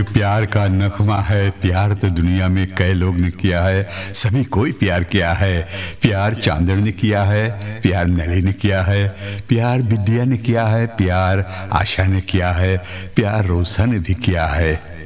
प्यार का नगमा है। प्यार तो दुनिया में कई लोग ने किया है, सभी कोई प्यार किया है। प्यार चांदर ने किया है, प्यार नली ने किया है, प्यार विद्या ने किया है, प्यार आशा ने किया है, प्यार रोशन ने भी किया है।